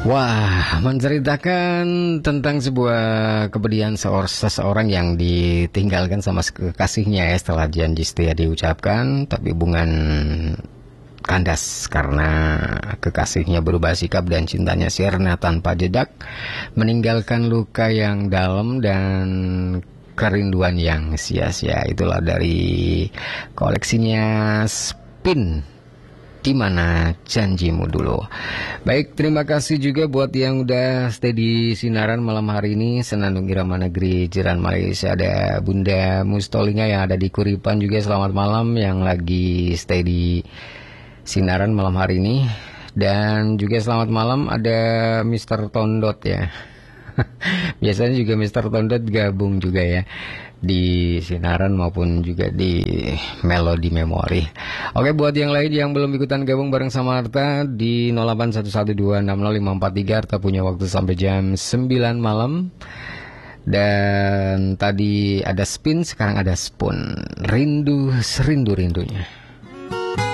Wah, menceritakan tentang sebuah kepedihan seseorang yang ditinggalkan sama kekasihnya ya, setelah janji setia diucapkan, tapi hubungan kandas karena kekasihnya berubah sikap dan cintanya sirna tanpa jejak, meninggalkan luka yang dalam dan kerinduan yang sia-sia. Itulah dari koleksinya Spin, di mana janjimu dulu. Baik, terima kasih juga buat yang udah stay di Sinaran malam hari ini. Senandung Irama Negeri Jiran Malaysia. Ada Bunda Mustolinga yang ada di Kuripan juga, selamat malam, yang lagi stay di Sinaran malam hari ini. Dan juga selamat malam ada Mr. Tondot ya. Biasanya juga Mr. Tondot gabung juga ya di Sinaran maupun juga di Melodi Memori. Oke, buat yang lain yang belum ikutan gabung bareng sama Arta di 0811260543, Arta punya waktu sampai jam 9 malam. Dan tadi ada Spin, sekarang ada Spoon. Rindu serindu-rindunya.